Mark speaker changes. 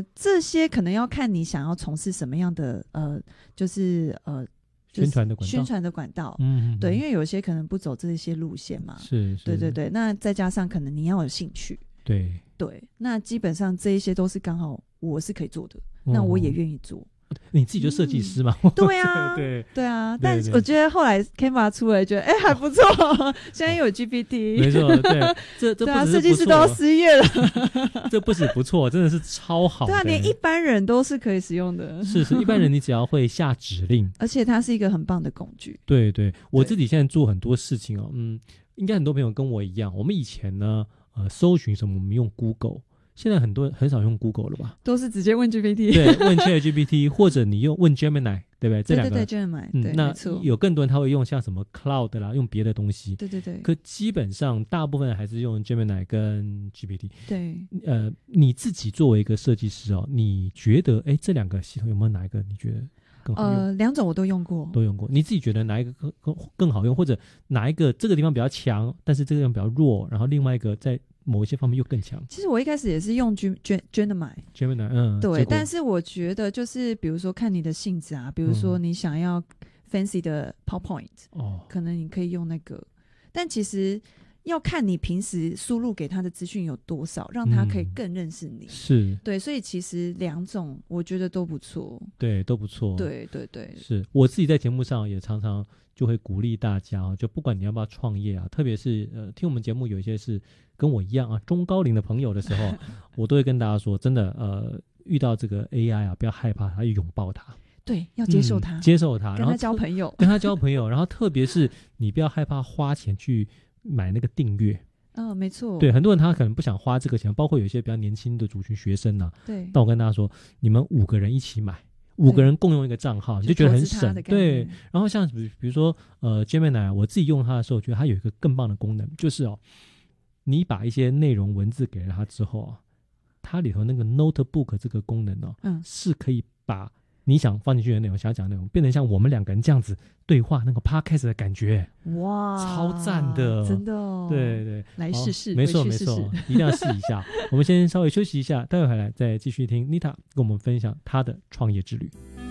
Speaker 1: 这些可能要看你想要从事什么样的就是
Speaker 2: 宣传的
Speaker 1: 管道，
Speaker 2: 对，
Speaker 1: 因为有些可能不走这些路线嘛，
Speaker 2: 是，
Speaker 1: 对对对，那再加上可能你要有兴趣，
Speaker 2: 对，
Speaker 1: 那基本上这一些都是刚好我是可以做的，那我也愿意做。
Speaker 2: 你自己就设计师嘛，
Speaker 1: 对啊，对啊，但我觉得后来 Canva 出来，觉得还不错，现在又有 GPT，
Speaker 2: 没错，对，这
Speaker 1: 对啊，设计师都要失业了，
Speaker 2: 这不止不错，真的是超好的，
Speaker 1: 对啊，连一般人都是可以使用的，
Speaker 2: 是一般人你只要会下指令，
Speaker 1: 而且它是一个很棒的工具。
Speaker 2: 对，我自己现在做很多事情应该很多朋友跟我一样，我们以前呢搜寻什么我们用 Google。现在很多人很少用 Google 了吧？
Speaker 1: 都是直接问 GPT，
Speaker 2: 对，问 ChatGPT 或者你问 Gemini， 对不对？这两个
Speaker 1: 对 Gemini，
Speaker 2: 那有更多人他会用像什么 Cloud 啦，用别的东西。
Speaker 1: 对，
Speaker 2: 可基本上大部分人还是用 Gemini 跟 GPT。
Speaker 1: 对，
Speaker 2: 你自己作为一个设计师你觉得这两个系统有没有哪一个你觉得更好用？
Speaker 1: 两种我都用过，
Speaker 2: 你自己觉得哪一个更好用，或者哪一个这个地方比较强，但是这个地方比较弱，然后另外一个在某一些方面又更强？
Speaker 1: 其实我一开始也是用 Gemini， 对，但是我觉得就是比如说看你的性质啊，比如说你想要 fancy 的 PowerPoint，可能你可以用那个，但其实要看你平时输入给他的资讯有多少，让他可以更认识你。
Speaker 2: 是，
Speaker 1: 对，所以其实两种我觉得都不错。
Speaker 2: 对，都不错。
Speaker 1: 对，
Speaker 2: 是我自己在节目上也常常就会鼓励大家就不管你要不要创业特别是听我们节目有一些是跟我一样中高龄的朋友的时候我都会跟大家说，真的遇到这个 AI 不要害怕它，要拥抱它。
Speaker 1: 对，要接受它，跟他交朋友，
Speaker 2: 然后特别是你不要害怕花钱去买那个订阅。
Speaker 1: 没错。
Speaker 2: 对，很多人他可能不想花这个钱，包括有一些比较年轻的族群学生
Speaker 1: 对。
Speaker 2: 但我跟大家说，你们5个人一起买，5个人共用一个账号，你就觉得很省。对，然后像比如说Gemini， 我自己用它的时候，觉得它有一个更棒的功能，就是你把一些内容文字给了它之后它里头那个 Notebook 这个功能是可以把你想放进去的内容，想要讲的内容，变成像我们2个人这样子对话，那个 podcast 的感觉，
Speaker 1: 哇，
Speaker 2: 超赞的，
Speaker 1: 真的哦。
Speaker 2: 对，
Speaker 1: 来试试，
Speaker 2: 没错，一定要试一下。我们先稍微休息一下，待会回来再继续听 Nita 跟我们分享她的创业之旅。